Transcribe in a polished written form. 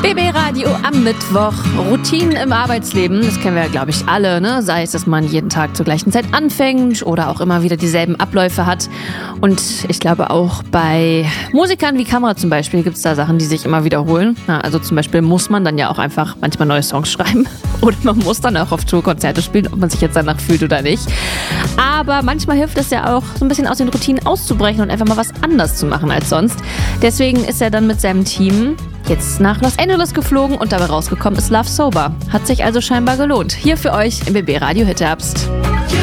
BB Radio am Mittwoch. Routinen im Arbeitsleben, das kennen wir ja, glaube ich, alle, ne? Sei es, dass man jeden Tag zur gleichen Zeit anfängt oder auch immer wieder dieselben Abläufe hat. Und ich glaube auch bei Musikern wie Kamera zum Beispiel gibt es da Sachen, die sich immer wiederholen. Ja, also zum Beispiel muss man dann ja auch einfach manchmal neue Songs schreiben. Oder man muss dann auch auf Tour Konzerte spielen, ob man sich jetzt danach fühlt oder nicht. Aber manchmal hilft es ja auch, so ein bisschen aus den Routinen auszubrechen und einfach mal was anders zu machen als sonst. Deswegen ist er dann mit seinem Team jetzt nach Los Angeles geflogen und dabei rausgekommen ist Love Sober. Hat sich also scheinbar gelohnt. Hier für euch im BB Radio Hit Herbst.